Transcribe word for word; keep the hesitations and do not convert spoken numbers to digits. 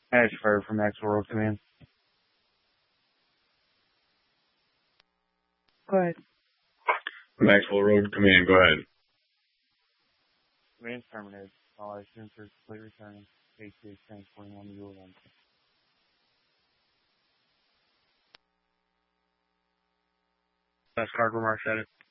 Ash Fire from Maxwell Road Command. Go ahead. Maxwell Road Command, go ahead. Command terminated. All I assume for complete returning. A C H transporting one U one. Last cargo marks at it.